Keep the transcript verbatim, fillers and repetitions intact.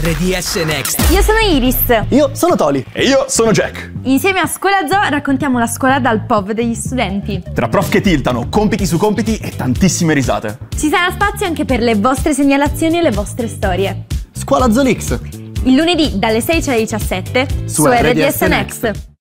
R D S Next. Io sono Iris. Io sono Toli. E io sono Jack. Insieme a Scuola Zoo raccontiamo la scuola dal P O V degli studenti. Tra prof che tiltano, compiti su compiti e tantissime risate. Ci sarà spazio anche per le vostre segnalazioni e le vostre storie. Scuola Zoo X. Il lunedì dalle sedici alle diciassette Su su R D S R D S Next. Next.